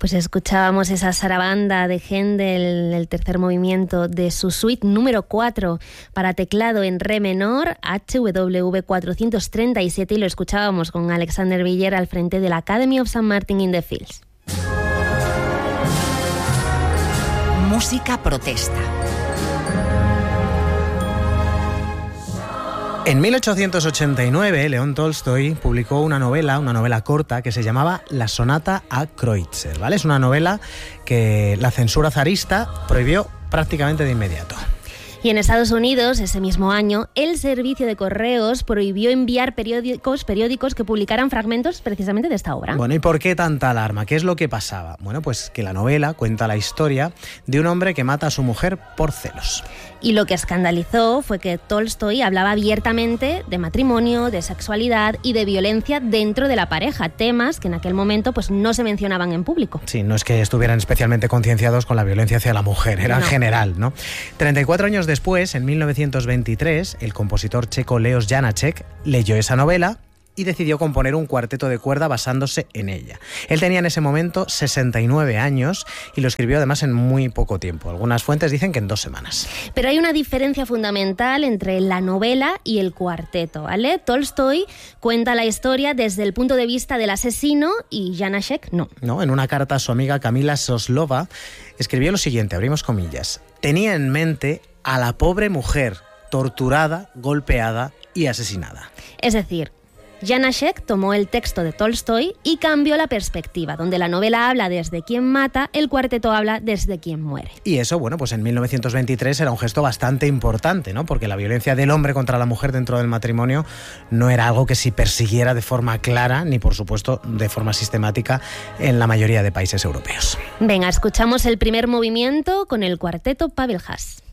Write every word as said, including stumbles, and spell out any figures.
Pues escuchábamos esa sarabanda de Händel, el tercer movimiento de su suite número cuatro para teclado en re menor, H W V cuatrocientos treinta y siete, y lo escuchábamos con Alexander Villar al frente de la Academy of Saint Martin in the Fields. Música protesta. En mil ochocientos ochenta y nueve, León Tolstoy publicó una novela, una novela corta que se llamaba La sonata a Kreutzer, ¿vale? Es una novela que la censura zarista prohibió prácticamente de inmediato. Y en Estados Unidos, ese mismo año, el servicio de correos prohibió enviar periódicos, periódicos que publicaran fragmentos precisamente de esta obra. Bueno, ¿y por qué tanta alarma? ¿Qué es lo que pasaba? Bueno, pues que la novela cuenta la historia de un hombre que mata a su mujer por celos. Y lo que escandalizó fue que Tolstoy hablaba abiertamente de matrimonio, de sexualidad y de violencia dentro de la pareja, temas que en aquel momento pues no se mencionaban en público. Sí, no es que estuvieran especialmente concienciados con la violencia hacia la mujer, era no. en general, ¿no? treinta y cuatro años después, en mil novecientos veintitrés, el compositor checo Leos Janáček leyó esa novela y decidió componer un cuarteto de cuerda basándose en ella. Él tenía en ese momento sesenta y nueve años y lo escribió además en muy poco tiempo. Algunas fuentes dicen que en dos semanas. Pero hay una diferencia fundamental entre la novela y el cuarteto, ¿vale? Tolstoy cuenta la historia desde el punto de vista del asesino y Janáček no. No, en una carta a su amiga Kamila Soslova escribió lo siguiente, abrimos comillas: tenía en mente a la pobre mujer torturada, golpeada y asesinada. Es decir, Janáček tomó el texto de Tolstoy y cambió la perspectiva. Donde la novela habla desde quien mata, el cuarteto habla desde quien muere. Y eso, bueno, pues en mil novecientos veintitrés era un gesto bastante importante, ¿no? Porque la violencia del hombre contra la mujer dentro del matrimonio no era algo que se persiguiera de forma clara, ni por supuesto de forma sistemática en la mayoría de países europeos. Venga, escuchamos el primer movimiento con el cuarteto Pavel Haas.